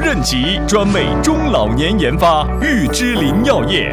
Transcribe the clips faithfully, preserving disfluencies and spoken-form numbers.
任级，专为中老年研发，玉芝林药业。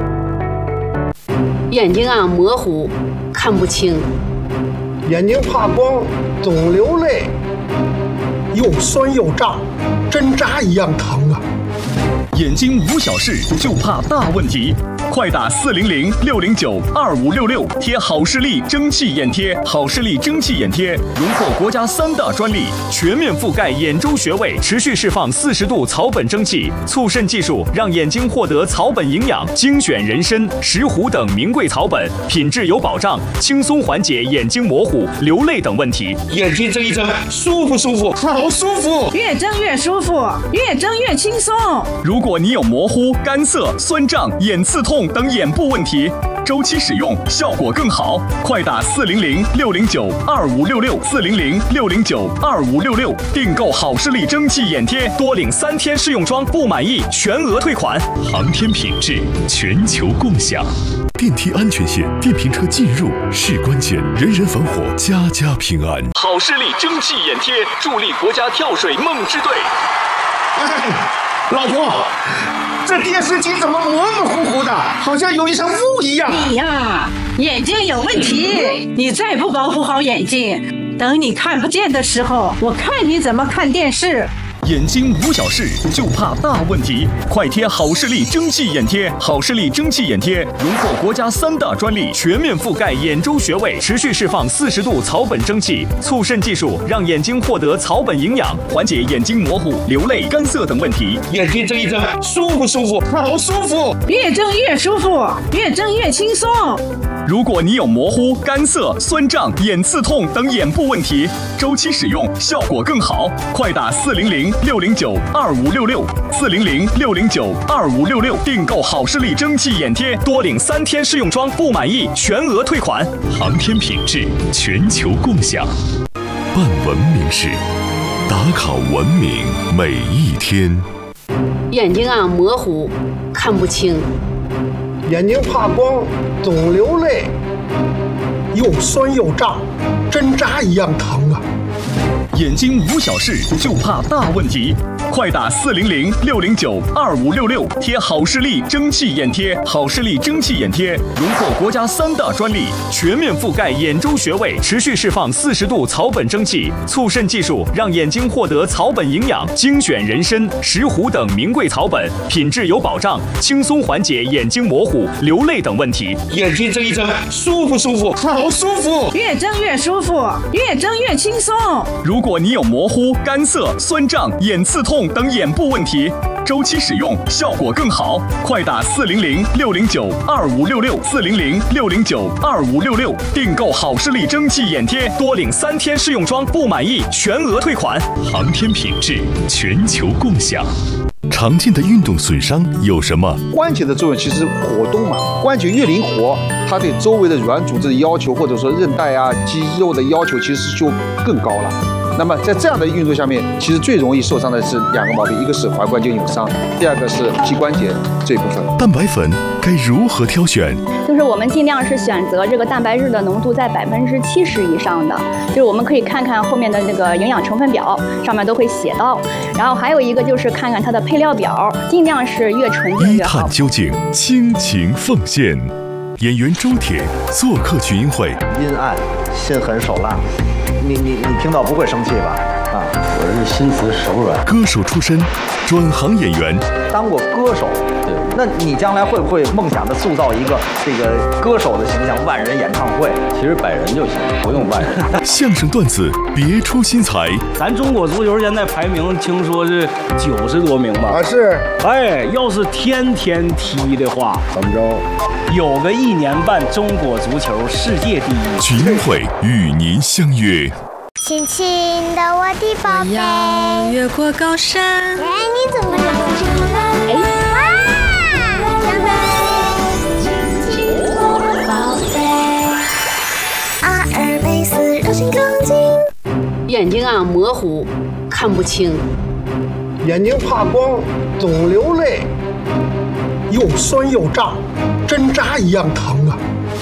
眼睛啊模糊，看不清。 眼睛怕光，总流泪，又酸又胀，针扎一样疼啊！ 眼睛无小事，就怕大问题。快打四零零六零九二五六六，贴好视力蒸汽眼贴。好视力蒸汽眼贴荣获国家三大专利，全面覆盖眼周穴位，持续释放四十度草本蒸汽，促渗技术让眼睛获得草本营养，精选人参、石斛等名贵草本，品质有保障，轻松缓解眼睛模糊、流泪等问题。 眼睛睁一睁，舒服舒服，好舒服， 越睁越舒服，越睁越轻松。 如果你有模糊、干涩、酸胀、眼刺痛等眼部问题，周期使用效果更好。快打四零零六零九二五六六四零零六零九二五六六，订购好视力蒸汽眼贴，多领三天试用装，不满意全额退款。航天品质，全球共享。 电梯安全线，电瓶车进入是关键，人人防火，家家平安。 好视力蒸汽眼贴，助力国家跳水梦之队。 哎，老婆，这电视机怎么模模糊糊的，好像有一层雾一样？ 你呀，眼睛有问题，你再不保护好眼睛，等你看不见的时候，我看你怎么看电视。 眼睛无小事，就怕大问题。快贴好视力蒸汽眼贴。好视力蒸汽眼贴荣获国家三大专利，全面覆盖眼周穴位，持续释放四十度草本蒸汽，促渗技术让眼睛获得草本营养，缓解眼睛模糊、流泪、干涩等问题。 眼睛睁一睁，舒服舒服，好舒服， 越睁越舒服，越睁越轻松。 如果你有模糊、干涩、酸胀、眼刺痛等眼部问题，周期使用效果更好。快打四零零六零九二五六六四零零六零九二五六六，订购好视力蒸汽眼贴，多领三天试用装，不满意全额退款。航天品质，全球共享。 办文明事，打卡文明每一天。 眼睛啊模糊，看不清。 眼睛怕光，总流泪，又酸又胀，针扎一样疼啊！ 眼睛无小事，就怕大问题。快打四零零六零九二五六六，贴好视力蒸汽眼贴。好视力蒸汽眼贴荣获国家三大专利，全面覆盖眼周穴位，持续释放四十度草本蒸汽，促渗技术让眼睛获得草本营养，精选人参、石斛等名贵草本，品质有保障，轻松缓解眼睛模糊、流泪等问题。 眼睛睁一睁，舒服舒服，好舒服， 越睁越舒服，越睁越轻松。 如果你有模糊、干涩、酸胀、眼刺痛等眼部问题，周期使用效果更好。快打四零零六零九二五六六四零零六零九二五六六，订购好视力蒸汽眼贴，多领三天试用装，不满意全额退款。航天品质，全球共享。 常见的运动损伤有什么？ 关节的作用其实活动嘛，关节越灵活，它对周围的软组织的要求，或者说韧带啊、肌肉的要求，其实就更高了。那么在这样的运作下面，其实最容易受伤的是两个毛病，一个是踝关节扭伤，第二个是膝关节这一部分。 蛋白粉该如何挑选？ 就是我们尽量是选择这个蛋白质的浓度在百分之七十以上的，就是我们可以看看后面的那个营养成分表，上面都会写到。然后还有一个就是看看它的配料表，尽量是越纯净越好。 一探究竟，倾情奉献。演员周铁做客群英会。 阴暗，心狠手辣，你你你听到不会生气吧？啊， 我是心慈手软。 歌手出身，转行演员， 当过歌手，对，那你将来会不会梦想着塑造一个这个歌手的形象？万人演唱会， 其实百人就行，不用万人。 相声段子别出心裁。 咱中国足球现在排名听说是九十多名吧？ 啊是。 哎，要是天天踢的话，怎么着？有个一年半，中国足球世界第一。 群英会与您相约。 亲亲的我的宝贝， 要越过高山。 哎，你怎么长这么哎，哇！长辈，亲亲我的宝贝。阿尔卑斯柔性钢筋。 眼睛啊模糊，看不清。 眼睛怕光，总流泪，又酸又胀，针扎一样疼啊！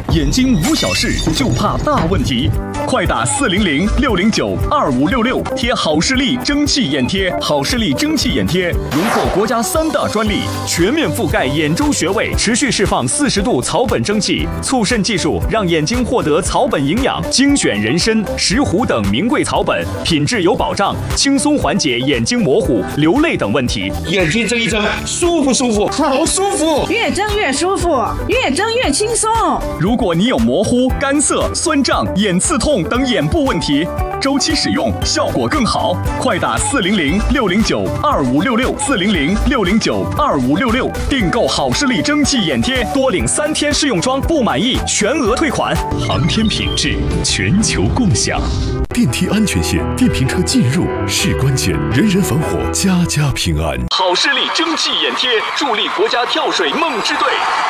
眼睛无小事，就怕大问题。快打四零零六零九二五六六，贴好视力蒸汽眼贴。好视力蒸汽眼贴荣获国家三大专利，全面覆盖眼周穴位，持续释放四十度草本蒸汽，促渗技术让眼睛获得草本营养。精选人参、石斛等名贵草本，品质有保障，轻松缓解眼睛模糊、流泪等问题。 眼睛睁一睁，舒不舒服？好舒服， 越睁越舒服，越睁越轻松。 如果你有模糊、干涩、酸胀、眼刺痛等眼部问题，周期使用效果更好。快打四零零六零九二五六六四零零六零九二五六六，订购好视力蒸汽眼贴，多领三天试用装，不满意全额退款。 航天品质，全球共享。电梯安全线，电瓶车进入是关键，人人防火，家家平安。 好视力蒸汽眼贴，助力国家跳水梦之队。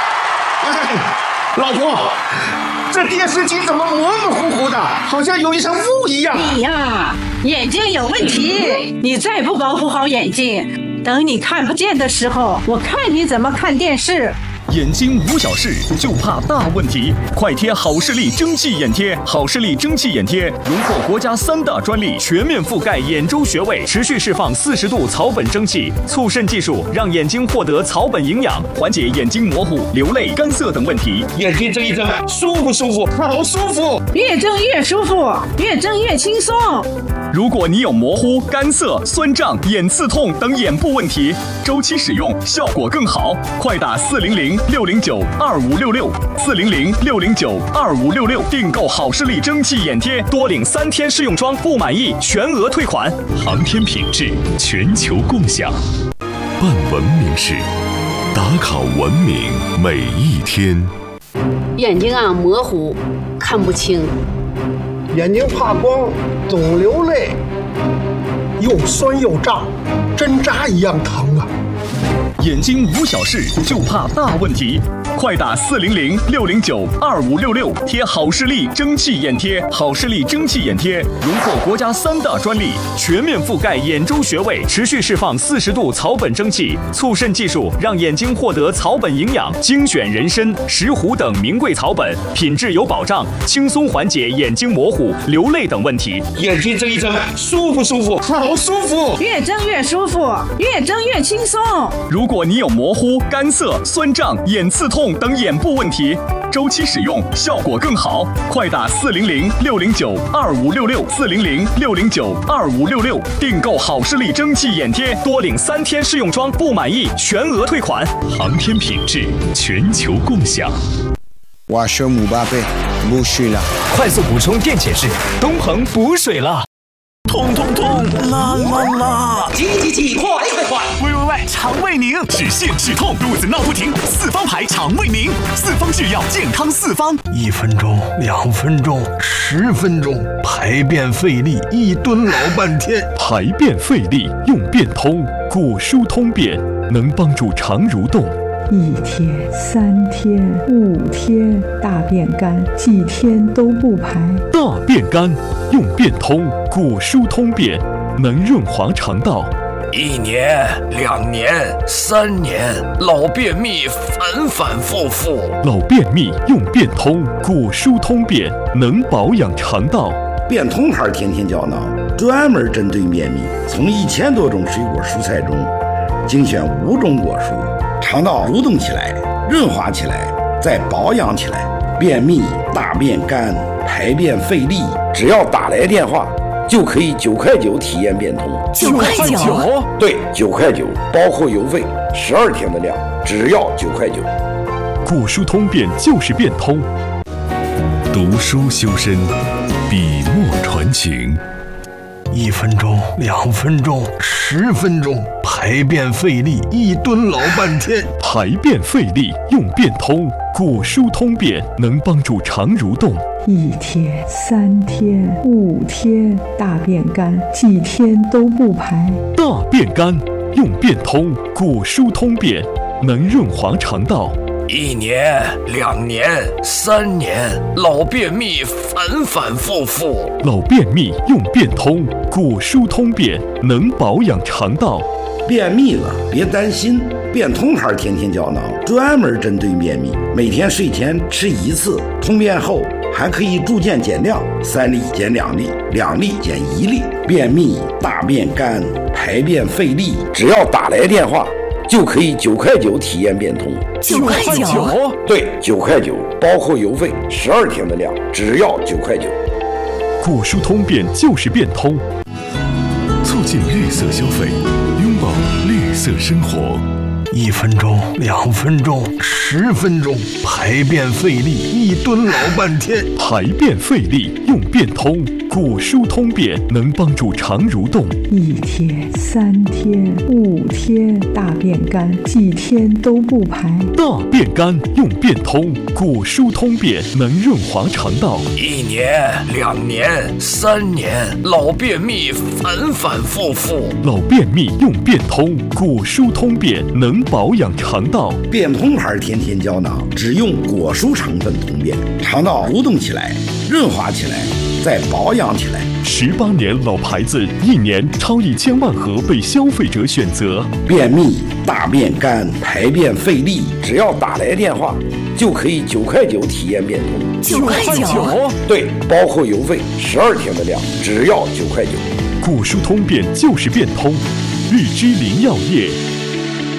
老婆，这电视机怎么模模糊糊的，好像有一层雾一样？ 你呀，眼睛有问题，你再不保护好眼睛，等你看不见的时候，我看你怎么看电视。 眼睛无小事，就怕大问题。快贴好视力蒸汽眼贴。好视力蒸汽眼贴荣获国家三大专利，全面覆盖眼周穴位，持续释放四十度草本蒸汽，促渗技术让眼睛获得草本营养，缓解眼睛模糊、流泪、干涩等问题。 眼睛睁一睁，舒不舒服？好舒服， 越睁越舒服，越睁越轻松。 如果你有模糊、干涩、酸胀、眼刺痛等眼部问题，周期使用效果更好。快打四零零六零九二五六六四零零六零九二五六六，订购好视力蒸汽眼贴，多领三天试用装，不满意全额退款。 航天品质，全球共享。办文明事，打卡文明每一天。 眼睛啊模糊，看不清。 眼睛怕光，总流泪，又酸又胀，针扎一样疼啊！ 眼睛无小事，就怕大问题。快打四零零六零九二五六六，贴好视力蒸汽眼贴。好视力蒸汽眼贴荣获国家三大专利，全面覆盖眼周穴位，持续释放四十度草本蒸汽，促渗技术让眼睛获得草本营养。精选人参、石斛等名贵草本，品质有保障，轻松缓解眼睛模糊、流泪等问题。 眼睛睁一睁，舒不舒服？好舒服， 越睁越舒服，越睁越轻松。 如果你有模糊、干涩、酸胀、眼刺痛等眼部问题，周期使用效果更好。快打四零零六零九二五六六四零零六零九二五六六，订购好视力蒸汽眼贴，多领三天试用装，不满意全额退款。 航天品质，全球共享。 我是姆巴佩，补水了。 快速补充电解质，东恒补水了。 痛痛痛，啦啦啦！ 急急急，快快快！ 喂喂喂，肠胃宁，止泻止痛，肚子闹不停，四方牌肠胃宁，四方制药，健康四方。 一分钟，两分钟，十分钟，排便费力，一蹲老半天。 排便费力用便通，果蔬通便，能帮助肠蠕动。 一天、三天、五天，大便干，几天都不排。 大便干用便通，果蔬通便，能润滑肠道。 一年、两年、三年，老便秘反反复复。 老便秘用便通，果蔬通便，能保养肠道。 便通牌天天胶囊，专门针对便秘，从一千多种水果蔬菜中精选五种果蔬。肠道蠕动起来，润滑起来，再保养起来。便秘、大便干、排便费力，只要打来电话，就可以九块九体验便通。 九块九？ 对，九块九，包括邮费，十二天的量，只要九块九。 果蔬通便就是便通。读书修身，笔墨传情。 一分钟，两分钟，十分钟，排便费力，一蹲老半天。 排便费力用便通，果蔬通便，能帮助肠蠕动。 一天、三天、五天，大便干，几天都不排。 大便干用便通，果蔬通便，能润滑肠道。 一年、两年、三年，老便秘反反复复。 老便秘用便通，果蔬通便，能保养肠道。 便秘了别担心，便通牌天天胶囊专门针对便秘，每天睡前吃一次，通便后还可以逐渐减量，三粒减两粒，两粒减一粒。便秘、大便干、排便费力，只要打来电话就可以九块九体验变通。 九块九？ 对，九块九，包括邮费，十二天的量，只要九块九。 果蔬通便就是变通，促进绿色消费，拥抱绿色生活。 一分钟，两分钟，十分钟，排便费力，一蹲老半天。 排便费力用变通，果蔬通便能帮助肠蠕动。 一天、三天、五天，大便干，几天都不排。 大便干用变通，果蔬通便能润滑肠道。 一年、两年、三年，老便秘反反复复。 老便秘用变通，果蔬通便能保养肠道。 变通牌天天胶囊只用果蔬成分通便，肠道蠕动起来，润滑起来，再保养起来。 十八年老牌子，一年超一千万盒被消费者选择。 便秘、大便干、排便费力，只要打来电话就可以九块九体验变通。 九块九？ 对，包括邮费，十二天的量，只要九块九。 果蔬通便就是变通，日之林药业。